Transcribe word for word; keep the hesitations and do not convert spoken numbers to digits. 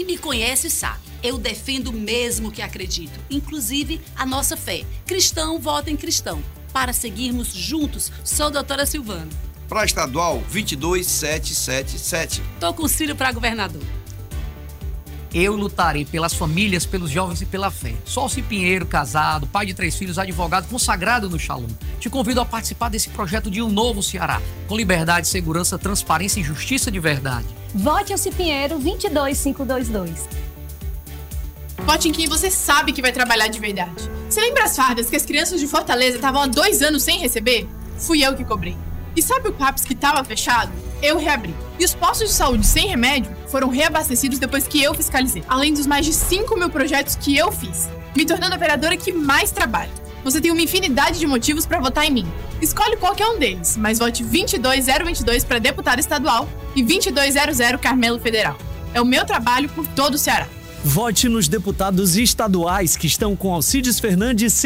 Quem me conhece sabe, eu defendo mesmo o que acredito, inclusive a nossa fé. Cristão, vota em cristão. Para seguirmos juntos, sou a doutora Silvana. Para estadual, vinte e dois mil setecentos e setenta e sete. Tô com o Círio para governador. Eu lutarei pelas famílias, pelos jovens e pela fé. Sócio Pinheiro, casado, pai de três filhos, advogado, consagrado no Shalom. Te convido a participar desse projeto de um novo Ceará, com liberdade, segurança, transparência e justiça de verdade. Vote Elci Pinheiro vinte e dois mil quinhentos e vinte e dois. Vote em quem você sabe que vai trabalhar de verdade. Você lembra as fardas que as crianças de Fortaleza estavam há dois anos sem receber? Fui eu que cobrei. E sabe o CAPS que estava fechado? Eu reabri. E os postos de saúde sem remédio foram reabastecidos depois que eu fiscalizei. Além dos mais de cinco mil projetos que eu fiz, me tornando a vereadora que mais trabalha. Você tem uma infinidade de motivos para votar em mim. Escolhe qualquer um deles, mas vote vinte e dois mil vinte e dois para deputada estadual e vinte e dois mil Carmelo Federal. É o meu trabalho por todo o Ceará. Vote nos deputados estaduais que estão com Alcides Fernandes